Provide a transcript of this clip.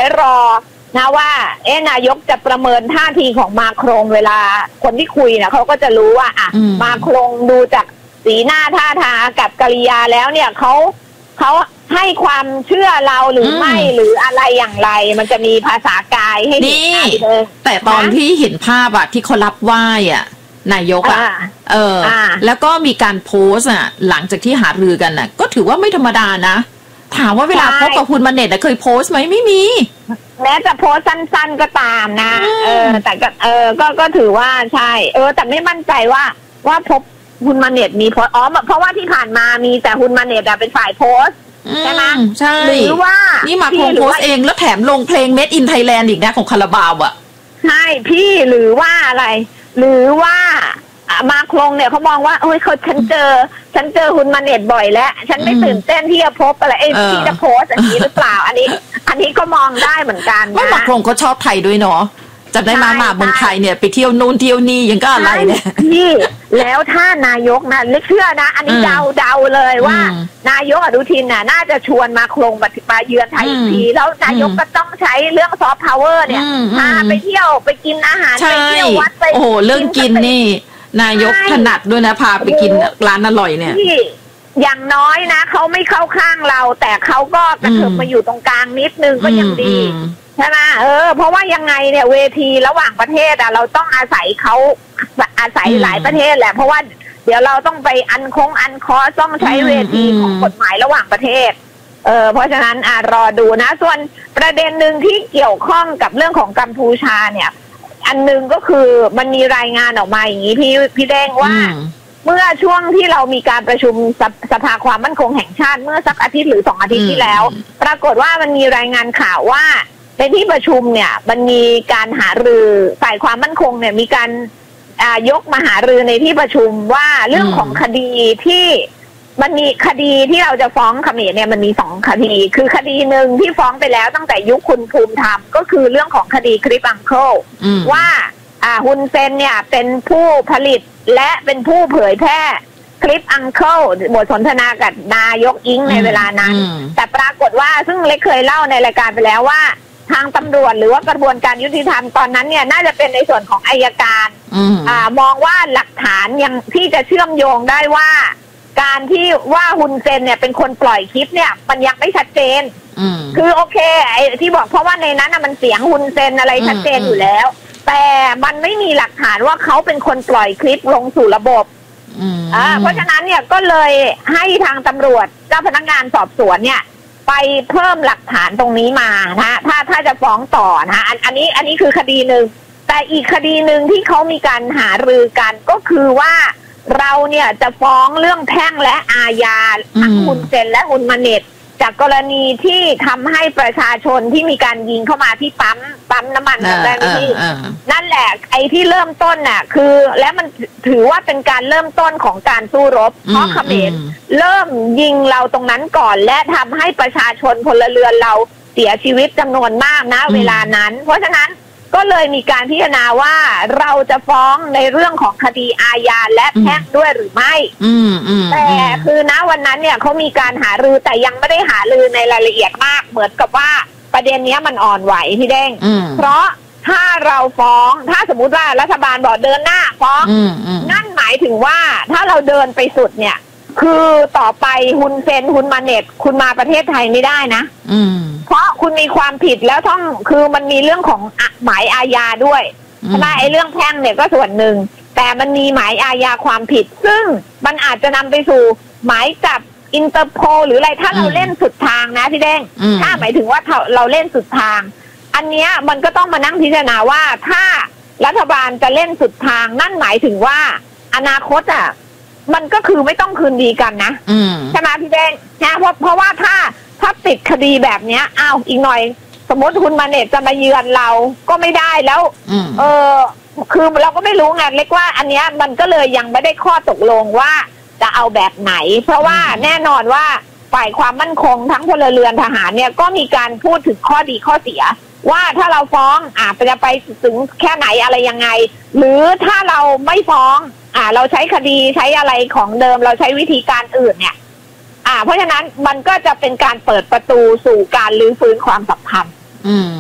รอนะว่านายกจะประเมินท่าทีของมาครงเวลาคนที่คุยนะเขาก็จะรู้ว่ามาครงดูจากสีหน้าท่าทางกับกริยาแล้วเนี่ยเขาให้ความเชื่อเราหรือไม่หรืออะไรอย่างไรมันจะมีภาษากายให้เห็นแต่ตอนที่เห็นภาพอะที่เขารับไหว้อะนายกแล้วก็มีการโพสต์หลังจากที่หารือกันก็ถือว่าไม่ธรรมดานะถามว่าเวลาพบกับคุณมาเน็ตเคยโพสต์ไหมไม่มีแม้จะโพสต์สั้นๆก็ตามนะแต่ก็ถือว่าใช่แต่ไม่มั่นใจว่าพบคุณมาเน็ตมีโพสต์เพราะว่าที่ผ่านมามีแต่คุณมาเน็ตเป็นฝ่ายโพสต์ใช่ไหมใช่หรือว่านี่มาโพสต์เองแล้วแถมลงเพลง Made in Thailand อีกนะของคาราบาวใช่พี่หรือว่าอะไรหรือว่ามาครงเนี่ยเขามองว่าโอ้ยฉันเจอคุณมาเน็ตบ่อยแล้วฉันไม่ตื่นเต้นที่จะพบอะไรที่จะโพสอันนี้หรือเปล่าอันนี้ก็มองได้เหมือนกันว่ามาครงเขาชอบไทยด้วยเนาะจำได้มาเมืองไทยเนี่ยไปเที่ยวนู่นเที่ยวนี่ยังก็อะไรเนี่ยพี่แล้วถ้านายกนะเชื่อนะอันนี้เดาเลยว่านายกอนุทินน่าจะชวนมาครงมาเยือนไทยอีกทีแล้วนายกก็ต้องใช้เรื่องซอฟต์พาวเวอร์เนี่ยพาไปเที่ยวไปกินอาหารไปเที่ยววัดไปโอ้โหเรื่องกินนี่นายกถนัดด้วยนะพาไปกินร้านอร่อยเนี่ยอย่างน้อยนะเขาไม่เข้าข้างเราแต่เขาก็กระเถิบมาอยู่ตรงกลางนิดนึงก็ยังดีใช่ไหมเพราะว่ายังไงเนี่ยเวทีระหว่างประเทศเราต้องอาศัยเขาอาศัยหลายประเทศแหละเพราะว่าเดี๋ยวเราต้องไปอันคอต้องใช้เวทีของกฎหมายระหว่างประเทศเพราะฉะนั้นรอดูนะส่วนประเด็นหนึ่งที่เกี่ยวข้องกับเรื่องของกัมพูชาเนี่ยอันนึงก็คือมันมีรายงานออกมาอย่างนี้พี่แดงว่าเมื่อช่วงที่เรามีการประชุมสภาความมั่นคงแห่งชาติเมื่อสักอาทิตย์หรือ2 อาทิตย์ที่แล้วปรากฏว่ามันมีรายงานข่าวว่าในที่ประชุมเนี่ยมันมีการหารือฝ่ายความมั่นคงเนี่ยมีการยกมาหารือในที่ประชุมว่าเรื่องของคดีที่มันมีคดีที่เราจะฟ้องเขมรเนี่ยมันมี2 คดีคือคดีหนึ่งที่ฟ้องไปแล้วตั้งแต่ยุคคุณภูมิธรรมก็คือเรื่องของคดีคลิปอังเคิลว่าฮุนเซนเนี่ยเป็นผู้ผลิตและเป็นผู้เผยแพร่คลิปอังเคิลบทสนทนากับนายกอิงในเวลานั้นแต่ปรากฏว่าซึ่งเล็กเคยเล่าในรายการไปแล้วว่าทางตำรวจหรือว่ากระบวนการยุติธรรมตอนนั้นเนี่ยน่าจะเป็นในส่วนของอัยการมองว่าหลักฐานยังที่จะเชื่อมโยงได้ว่าการที่ว่าฮุนเซนเนี่ยเป็นคนปล่อยคลิปเนี่ยมันยังไม่ชัดเจนคือโอเคไอ้ที่บอกเพราะว่าในนั้นมันเสียงฮุนเซนอะไรชัดเจนอยู่แล้วแต่มันไม่มีหลักฐานว่าเขาเป็นคนปล่อยคลิปลงสู่ระบบเพราะฉะนั้นเนี่ยก็เลยให้ทางตำรวจเจ้าพนักงานสอบสวนเนี่ยไปเพิ่มหลักฐานตรงนี้มานะถ้าจะฟ้องต่อนะอันนี้คือคดีหนึ่งแต่อีกคดีหนึ่งที่เขามีการหารือกันก็คือว่าเราเนี่ยจะฟ้องเรื่องแพ่งและอาญาทั้งฮุนเซนและฮุนมาเน็ตจากกรณีที่ทำให้ประชาชนที่มีการยิงเข้ามาที่ปั๊มน้ำมันได้ไหมพี่นั่นแหละไอ้ที่เริ่มต้นน่ะคือและมันถือว่าเป็นการเริ่มต้นของการสู้รบเพราะเขมรเริ่มยิงเราตรงนั้นก่อนและทำให้ประชาชนพลเรือนเราเสียชีวิตจำนวนมากนะเวลานั้นเพราะฉะนั้นก็เลยมีการพิจารณาว่าเราจะฟ้องในเรื่องของคดีอาญาและแพ่งด้วยหรือไม่แต่คือณวันนั้นเนี่ยเขามีการหารือแต่ยังไม่ได้หารือในรายละเอียดมากเหมือนกับว่าประเด็นนี้มันอ่อนไหวพี่เด้งเพราะถ้าเราฟ้องถ้าสมมุติว่ารัฐบาลบอกเดินหน้าฟ้องนั่นหมายถึงว่าถ้าเราเดินไปสุดเนี่ยคือต่อไปฮุนเซนฮุนมาเน็ตคุณมาประเทศไทยไม่ได้นะเพราะคุณมีความผิดแล้วต้องคือมันมีเรื่องของหมายอาญาด้วยใช่ไหมไอ้เรื่องแพ่งเนี่ยก็ส่วนหนึ่งแต่มันมีหมายอาญาความผิดซึ่งมันอาจจะนำไปสู่หมายจับอินเตอร์โพลหรืออะไรถ้าเราเล่นสุดทางนะพี่แดงถ้าหมายถึงว่าเราเล่นสุดทางอันเนี้ยมันก็ต้องมานั่งพิจารณาว่าถ้ารัฐบาลจะเล่นสุดทางนั่นหมายถึงว่าอนาคตมันก็คือไม่ต้องคืนดีกันนะใช่ไหมพี่แดงนะเพราะว่าถ้าติดคดีแบบเนี้ยอีกหน่อยสมมติคุณมาเน็ตจะมาเยือนเราก็ไม่ได้แล้วคือเราก็ไม่รู้ไงเล็กว่าอันเนี้ยมันก็เลยยังไม่ได้ข้อตกลงว่าจะเอาแบบไหนเพราะว่าแน่นอนว่าฝ่ายความมั่นคงทั้งพลเรือนทหารเนี่ยก็มีการพูดถึงข้อดีข้อเสียว่าถ้าเราฟ้องจะไปถึงแค่ไหนอะไรยังไงหรือถ้าเราไม่ฟ้องเราใช้คดีใช้อะไรของเดิมเราใช้วิธีการอื่นเนี่ยเพราะฉะนั้นมันก็จะเป็นการเปิดประตูสู่การรื้อฟื้นความสัมพันธ์